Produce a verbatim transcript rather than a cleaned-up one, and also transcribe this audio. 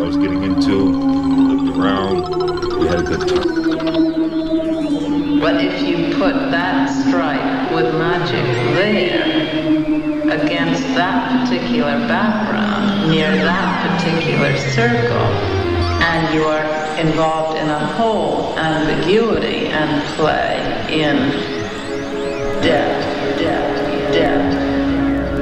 was getting into. Looked around. We had a good time. But if you put that stripe with magic there, against that particular background, near that particular circle, and you are involved in a whole ambiguity and play in depth, depth, depth,